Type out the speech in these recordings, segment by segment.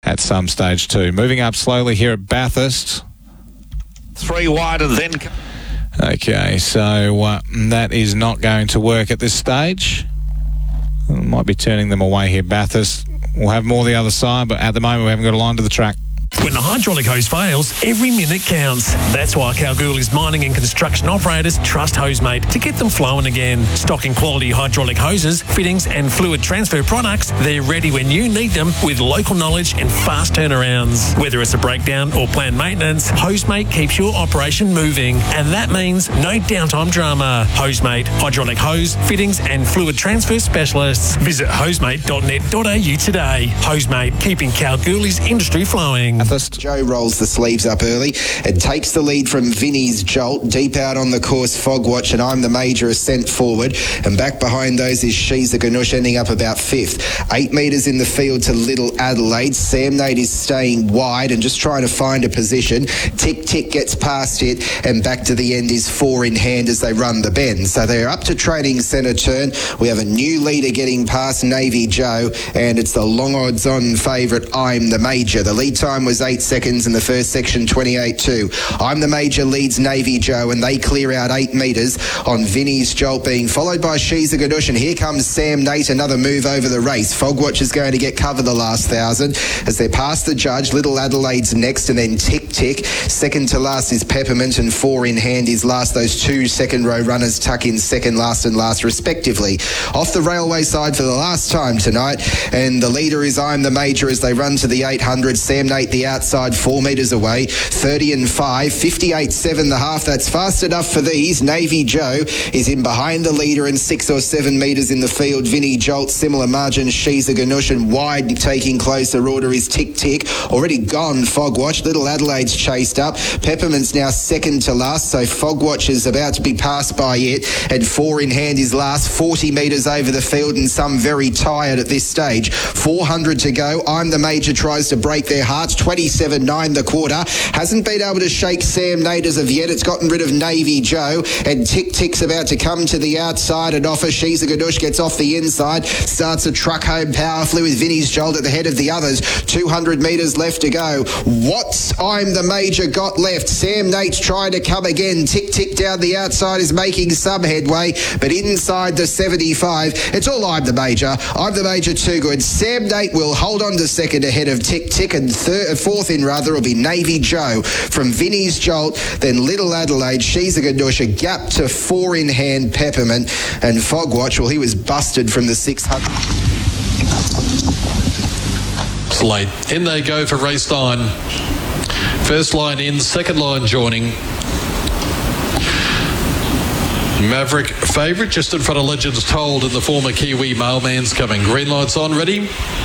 at some stage too. Moving up slowly here at Bathurst. 3 wide and then... Okay, so that is not going to work at this stage. Might be turning them away here. Bathurst will have more the other side, but at the moment we haven't got a line to the track. When the hydraulic hose fails, every minute counts. That's why Kalgoorlie's mining and construction operators trust Hosemate to get them flowing again. Stocking quality hydraulic hoses, fittings and fluid transfer products, they're ready when you need them with local knowledge and fast turnarounds. Whether it's a breakdown or planned maintenance, Hosemate keeps your operation moving. And that means no downtime drama. Hosemate, hydraulic hose, fittings and fluid transfer specialists. Visit hosemate.net.au today. Hosemate, keeping Kalgoorlie's industry flowing. Joe rolls the sleeves up early and takes the lead from Vinnie's Jolt. Deep out on the course, Fogwatch and I'm the Major are sent forward. And back behind those is She's a Ganush, ending up about 5th. 8 metres in the field to Little Adelaide. Sam Nate is staying wide and just trying to find a position. Tick Tick gets past it and back to the end is 4 in hand as they run the bend. So they're up to training centre turn. We have a new leader getting past Navy Joe and it's the long odds on favourite I'm the Major. The lead time was 8 seconds in the first section, 28.2. I'm the Major leads Navy Joe and they clear out 8 metres on Vinnie's Jolt, being followed by She's a Ganush, and here comes Sam Nate, another move over the race. Fogwatch is going to get cover the last 1,000 as they're past the judge. Little Adelaide's next and then Tick Tick. Second to last is Peppermint and 4 in hand is last. Those 2 second row runners tuck in second, last and last respectively. Off the railway side for the last time tonight, and the leader is I'm the Major as they run to the 800. Sam Nate the outside 4 metres away, 30 and 5, 58.7 the half. That's fast enough for these. Navy Joe is in behind the leader and 6 or 7 metres in the field. Vinnie Jolt, similar margin. She's a Ganush and wide taking closer order is Tick Tick. Already gone Fogwatch. Little Adelaide's chased up. Peppermint's now second to last, so Fogwatch is about to be passed by it, and 4 in hand is last, 40 metres over the field and some very tired at this stage. 400 to go. I'm the Major tries to break their hearts. 27.9 the quarter. Hasn't been able to shake Sam Nate as of yet. It's gotten rid of Navy Joe, and Tick Tick's about to come to the outside and offer. She's a Ganush gets off the inside, starts a truck home powerfully with Vinnie's Jolt at the head of the others. 200 metres left to go. What's I'm the Major got left? Sam Nate's trying to come again. Tick Tick down the outside is making some headway, but inside the 75, it's all I'm the Major. I'm the Major too good. Sam Nate will hold on to second ahead of Tick Tick, and fourth in rather will be Navy Joe from Vinnie's Jolt, then Little Adelaide. She's a Ganush, a gap to 4 in hand Peppermint, and Fogwatch, well, he was busted from the 600. It's late. In they go for race 9. First line in, second line joining. Maverick favourite just in front of Legends Told in the former Kiwi Mailman's coming. Green lights on, ready?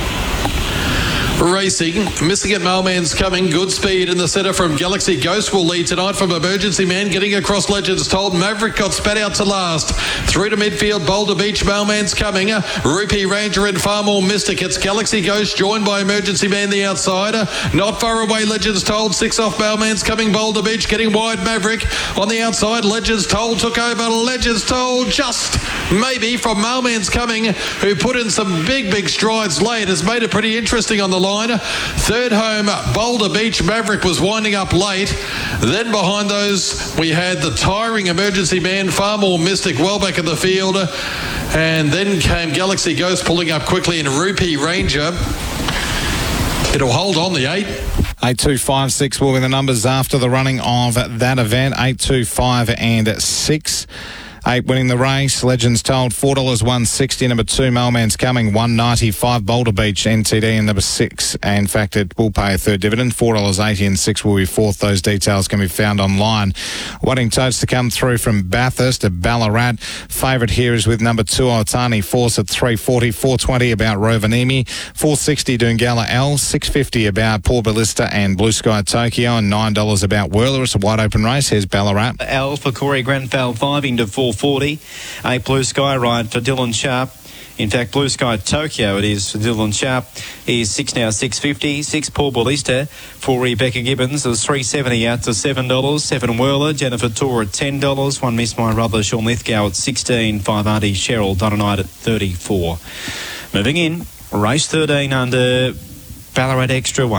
Racing, missing it, Mailman's coming. Good speed in the centre from Galaxy Ghost will lead tonight from Emergency Man. Getting across Legends Told. Maverick got spat out to last. Through to midfield, Boulder Beach, Mailman's coming. Rupee Ranger and Far More Mystic. It's Galaxy Ghost joined by Emergency Man the outsider. Not far away, Legends Told. 6 off, Mailman's coming. Boulder Beach getting wide, Maverick on the outside. Legends Told took over. Legends Told just maybe from Mailman's coming, who put in some big strides late, has made it pretty interesting on the line. Third home, Boulder Beach. Maverick was winding up late. Then behind those, we had the tiring Emergency Man, Far More Mystic, well back in the field. And then came Galaxy Ghost pulling up quickly in Rupee Ranger. It'll hold on the 8. 8.256 will be the numbers after the running of that event. 8.25 and 6. 8 winning the race. Legends Told $4 160. Number 2 Mailman's Coming $1.95. Boulder Beach NTD and number 6. And in fact, it will pay a third dividend. $4.80 and 6 will be fourth. Those details can be found online. Wanting totes to come through from Bathurst to Ballarat. Favourite here is with number 2 Otani Force at 340. 420 about Rovaniemi. 460 Dungala L. 650 about Port Ballista and Blue Sky Tokyo. And $9 about Whirler. It's a wide open race. Here's Ballarat. L for Corey Grenfell 5 into 440. 8 Blue Sky Ride for Dylan Sharp. In fact, Blue Sky Tokyo it is for Dylan Sharp. He's 6 now, 650. 6 Paul Ballista for Rebecca Gibbons. It was 370 out to $7. 7 Whirler, Jennifer Tor at $10. 1 Miss My Brother, Sean Lithgow at 16. 5 Auntie Cheryl Dononite at 34. Moving in, race 13 under Ballarat Extra 1.